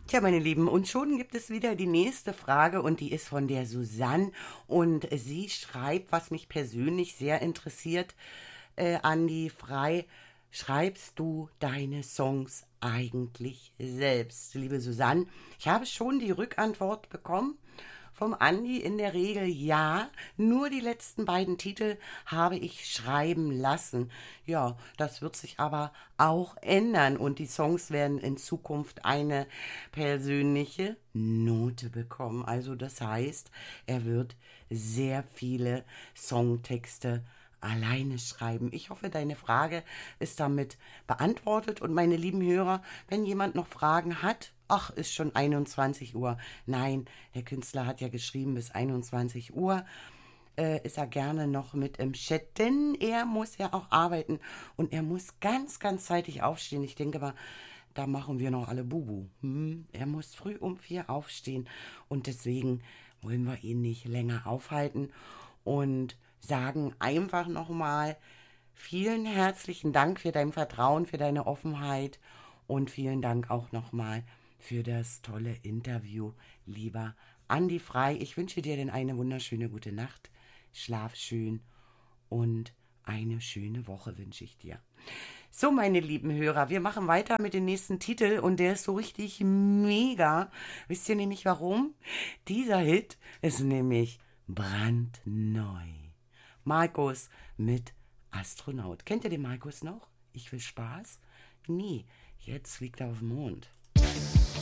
Tja, meine Lieben, und schon gibt es wieder die nächste Frage und die ist von der Susanne und sie schreibt, was mich persönlich sehr interessiert, Andi Frei, schreibst du deine Songs eigentlich selbst? Liebe Susanne, ich habe schon die Rückantwort bekommen vom Andi, in der Regel ja, nur die letzten beiden Titel habe ich schreiben lassen. Ja, das wird sich aber auch ändern und die Songs werden in Zukunft eine persönliche Note bekommen. Also das heißt, er wird sehr viele Songtexte alleine schreiben. Ich hoffe, deine Frage ist damit beantwortet. Und meine lieben Hörer, wenn jemand noch Fragen hat, ach, ist schon 21 Uhr. Nein, der Künstler hat ja geschrieben, bis 21 Uhr ist er gerne noch mit im Chat, denn er muss ja auch arbeiten und er muss ganz, ganz zeitig aufstehen. Ich denke mal, da machen wir noch alle Bubu. Er muss früh um 4 aufstehen und deswegen wollen wir ihn nicht länger aufhalten und sagen einfach nochmal vielen herzlichen Dank für dein Vertrauen, für deine Offenheit und vielen Dank auch nochmal für das tolle Interview, lieber Andi Frei. Ich wünsche dir denn eine wunderschöne gute Nacht. Schlaf schön und eine schöne Woche wünsche ich dir. So, meine lieben Hörer, wir machen weiter mit dem nächsten Titel und der ist so richtig mega. Wisst ihr nämlich warum? Dieser Hit ist nämlich brandneu. Markus mit Astronaut. Kennt ihr den Markus noch? Ich will Spaß? Nee, jetzt fliegt er auf den Mond.